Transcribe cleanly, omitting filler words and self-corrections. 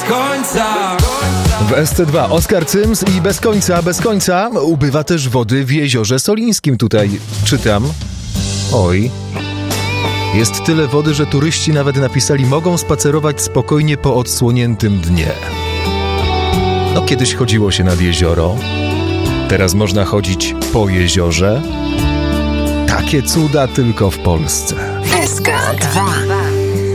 końca. W SC2 Oskar Cyms i bez końca ubywa też wody w Jeziorze Solińskim. Tutaj czytam. Oj. Jest tyle wody, że turyści nawet napisali, mogą spacerować spokojnie po odsłoniętym dnie. No kiedyś chodziło się nad jezioro. Teraz można chodzić po jeziorze. Takie cuda tylko w Polsce. SK2